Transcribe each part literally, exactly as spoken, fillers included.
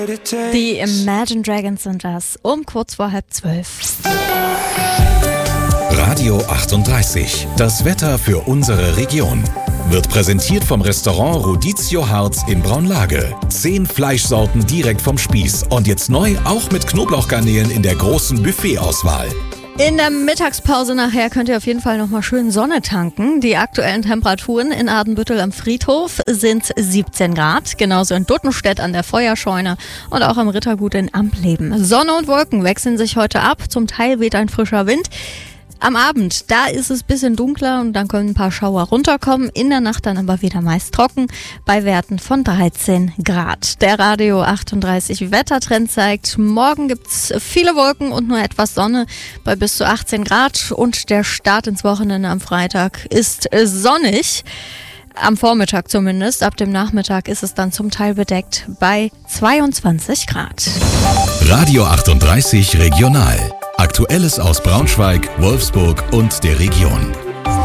Die Imagine Dragons sind das, um kurz vor halb zwölf. Radio achtunddreißig, das Wetter für unsere Region. Wird präsentiert vom Restaurant Rodizio Harz in Braunlage. Zehn Fleischsorten direkt vom Spieß und jetzt neu auch mit Knoblauchgarnelen in der großen Buffetauswahl. In der Mittagspause nachher könnt ihr auf jeden Fall nochmal schön Sonne tanken. Die aktuellen Temperaturen in Adenbüttel am Friedhof sind siebzehn Grad, genauso in Duttenstedt an der Feuerscheune und auch am Rittergut in Ampleben. Sonne und Wolken wechseln sich heute ab, zum Teil weht ein frischer Wind. Am Abend, da ist es ein bisschen dunkler und dann können ein paar Schauer runterkommen. In der Nacht dann aber wieder meist trocken bei Werten von dreizehn Grad. Der Radio achtunddreißig Wettertrend zeigt, morgen gibt's viele Wolken und nur etwas Sonne bei bis zu achtzehn Grad. Und der Start ins Wochenende am Freitag ist sonnig. Am Vormittag zumindest. Ab dem Nachmittag ist es dann zum Teil bedeckt bei zweiundzwanzig Grad. Radio achtunddreißig Regional. Aktuelles aus Braunschweig, Wolfsburg und der Region.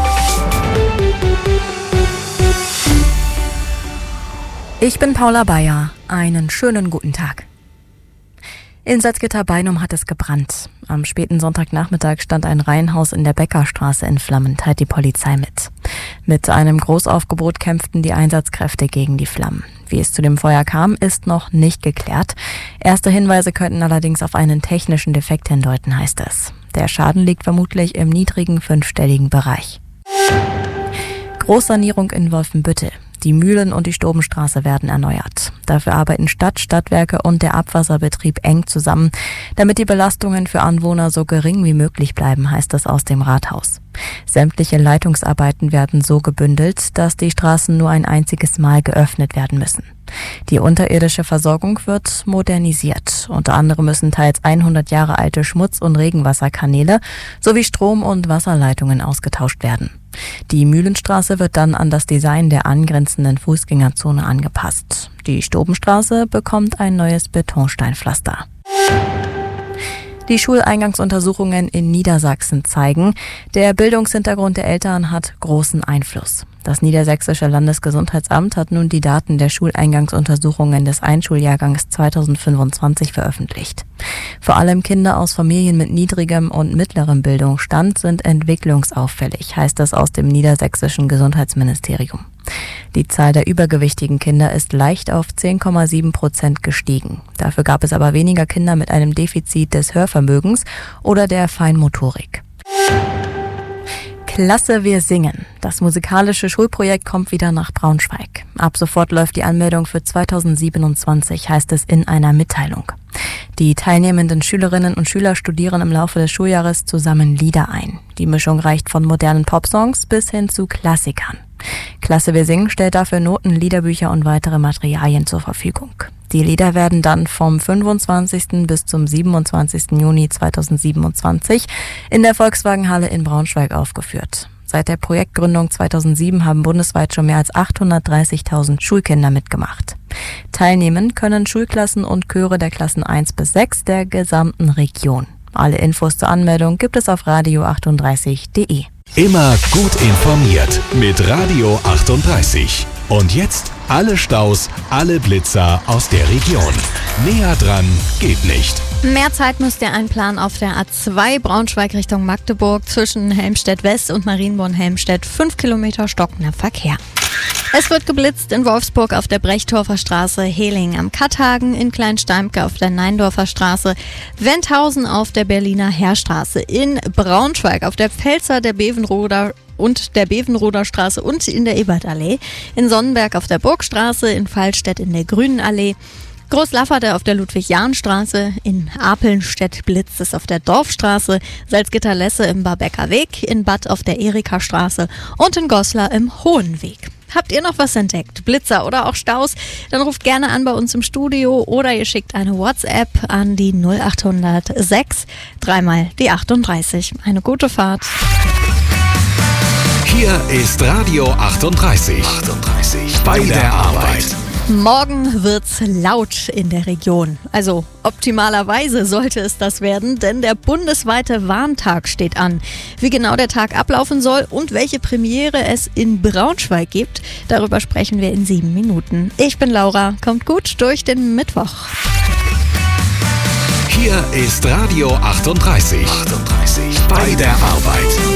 Ich bin Paula Bayer. Einen schönen guten Tag. In Salzgitter-Beinum hat es gebrannt. Am späten Sonntagnachmittag stand ein Reihenhaus in der Bäckerstraße in Flammen, teilt die Polizei mit. Mit einem Großaufgebot kämpften die Einsatzkräfte gegen die Flammen. Wie es zu dem Feuer kam, ist noch nicht geklärt. Erste Hinweise könnten allerdings auf einen technischen Defekt hindeuten, heißt es. Der Schaden liegt vermutlich im niedrigen fünfstelligen Bereich. Großsanierung in Wolfenbüttel. Die Mühlen- und die Stobenstraße werden erneuert. Dafür arbeiten Stadt, Stadtwerke und der Abwasserbetrieb eng zusammen, damit die Belastungen für Anwohner so gering wie möglich bleiben, heißt es aus dem Rathaus. Sämtliche Leitungsarbeiten werden so gebündelt, dass die Straßen nur ein einziges Mal geöffnet werden müssen. Die unterirdische Versorgung wird modernisiert. Unter anderem müssen teils hundert Jahre alte Schmutz- und Regenwasserkanäle sowie Strom- und Wasserleitungen ausgetauscht werden. Die Mühlenstraße wird dann an das Design der angrenzenden Fußgängerzone angepasst. Die Stobenstraße bekommt ein neues Betonsteinpflaster. Die Schuleingangsuntersuchungen in Niedersachsen zeigen, der Bildungshintergrund der Eltern hat großen Einfluss. Das Niedersächsische Landesgesundheitsamt hat nun die Daten der Schuleingangsuntersuchungen des Einschuljahrgangs zweitausendfünfundzwanzig veröffentlicht. Vor allem Kinder aus Familien mit niedrigem und mittlerem Bildungsstand sind entwicklungsauffällig, heißt es aus dem niedersächsischen Gesundheitsministerium. Die Zahl der übergewichtigen Kinder ist leicht auf zehn Komma sieben Prozent gestiegen. Dafür gab es aber weniger Kinder mit einem Defizit des Hörvermögens oder der Feinmotorik. Klasse, wir singen. Das musikalische Schulprojekt kommt wieder nach Braunschweig. Ab sofort läuft die Anmeldung für zweitausendsiebenundzwanzig, heißt es in einer Mitteilung. Die teilnehmenden Schülerinnen und Schüler studieren im Laufe des Schuljahres zusammen Lieder ein. Die Mischung reicht von modernen Popsongs bis hin zu Klassikern. Klasse, wir singen stellt dafür Noten, Liederbücher und weitere Materialien zur Verfügung. Die Lieder werden dann vom fünfundzwanzigsten bis zum siebenundzwanzigsten Juni zweitausendsiebenundzwanzig in der Volkswagenhalle in Braunschweig aufgeführt. Seit der Projektgründung zweitausendsieben haben bundesweit schon mehr als achthundertdreißigtausend Schulkinder mitgemacht. Teilnehmen können Schulklassen und Chöre der Klassen eins bis sechs der gesamten Region. Alle Infos zur Anmeldung gibt es auf radio achtunddreißig punkt de. Immer gut informiert mit Radio achtunddreißig. Und jetzt alle Staus, alle Blitzer aus der Region. Näher dran geht nicht. Mehr Zeit müsst ihr einplanen auf der A zwei Braunschweig Richtung Magdeburg zwischen Helmstedt-West und Marienborn-Helmstedt. Fünf Kilometer stockender Verkehr. Es wird geblitzt in Wolfsburg auf der Brechdorfer Straße, Hehling am Katthagen, in Kleinsteimke auf der Neindorfer Straße, Wendhausen auf der Berliner Heerstraße, in Braunschweig auf der Pfälzer, der Bevenroder und der Bevenroder Straße und in der Ebertallee, in Sonnenberg auf der Burgstraße, in Fallstedt in der Grünenallee, Großlafferte auf der Ludwig-Jahn-Straße, in Apelnstedt blitzt es auf der Dorfstraße, Salzgitter-Lesse im Barbecker Weg, in Bad auf der Erika-Straße und in Goslar im Hohenweg. Habt ihr noch was entdeckt? Blitzer oder auch Staus? Dann ruft gerne an bei uns im Studio oder ihr schickt eine WhatsApp an die null acht null null sechs, dreimal die achtunddreißig. Eine gute Fahrt. Hier ist Radio achtunddreißig. achtunddreißig bei der Arbeit. Morgen wird's laut in der Region. Also optimalerweise sollte es das werden, denn der bundesweite Warntag steht an. Wie genau der Tag ablaufen soll und welche Premiere es in Braunschweig gibt, darüber sprechen wir in sieben Minuten. Ich bin Laura, kommt gut durch den Mittwoch. Hier ist Radio achtunddreißig. achtunddreißig. Bei der Arbeit.